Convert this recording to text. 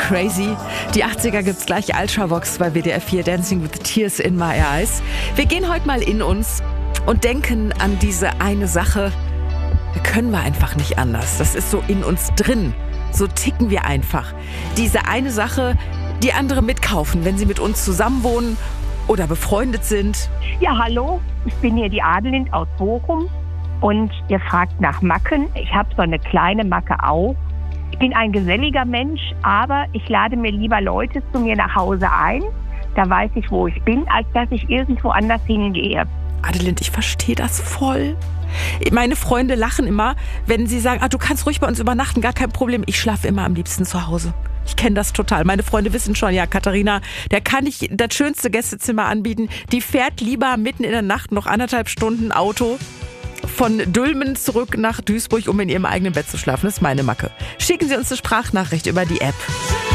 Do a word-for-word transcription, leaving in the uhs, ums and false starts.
crazy. Die achtziger gibt's gleich Ultravox bei W D R vier, Dancing with the Tears in My Eyes. Wir gehen heute mal in uns und denken an diese eine Sache. Da können wir einfach nicht anders. Das ist so in uns drin. So ticken wir einfach. Diese eine Sache, die andere mitkaufen, wenn sie mit uns zusammenwohnen oder befreundet sind. Ja, hallo, ich bin hier die Adelind aus Bochum und ihr fragt nach Macken. Ich habe so eine kleine Macke auch. Ich bin ein geselliger Mensch, aber ich lade mir lieber Leute zu mir nach Hause ein. Da weiß ich, wo ich bin, als dass ich irgendwo anders hingehe. Adelind, ich verstehe das voll. Meine Freunde lachen immer, wenn sie sagen, ah, du kannst ruhig bei uns übernachten, gar kein Problem. Ich schlafe immer am liebsten zu Hause. Ich kenne das total. Meine Freunde wissen schon, ja, Katharina, der kann ich das schönste Gästezimmer anbieten. Die fährt lieber mitten in der Nacht noch anderthalb Stunden Auto von Dülmen zurück nach Duisburg, um in ihrem eigenen Bett zu schlafen. Das ist meine Macke. Schicken Sie uns eine Sprachnachricht über die App.